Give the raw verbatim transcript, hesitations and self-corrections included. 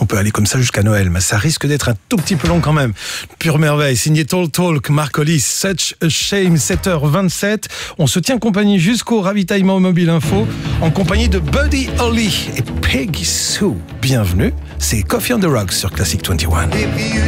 peut aller comme ça jusqu'à Noël, mais ça risque d'être un tout petit peu long quand même. Pure merveille, signé Talk Talk, Marc Hollis, Such a Shame, sept heures vingt-sept. On se tient compagnie jusqu'au ravitaillement au Mobile Info, en compagnie de Buddy Holly et Peggy Sue. Bienvenue, c'est Coffee on the Rocks sur Classic vingt et un.